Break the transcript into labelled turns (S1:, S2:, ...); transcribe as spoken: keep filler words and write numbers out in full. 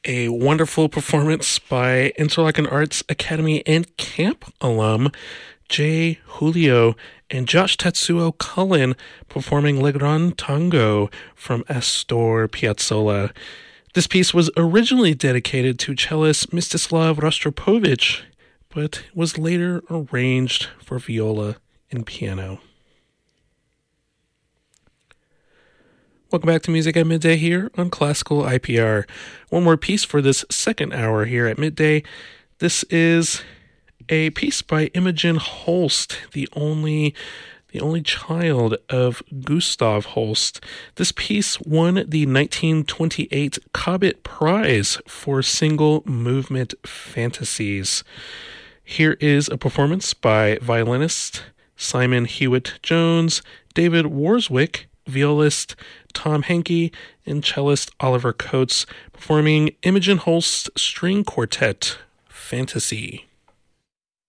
S1: A wonderful performance by Interlochen Arts Academy and camp alum Jay Julio and Josh Tetsuo Cullen performing Le Gran Tango from Astor Piazzolla. This piece was originally dedicated to cellist Mstislav Rostropovich, but was later arranged for viola and piano. Welcome back to Music at Midday here on Classical I P R. One more piece for this second hour here at midday. This is a piece by Imogen Holst, the only the only child of Gustav Holst. This piece won the nineteen twenty-eight Cobbett Prize for Single Movement Fantasies. Here is a performance by violinist Simon Hewitt-Jones, David Warswick, violist Tom Henke, and cellist Oliver Coates performing Imogen Holst's String Quartet, Fantasy.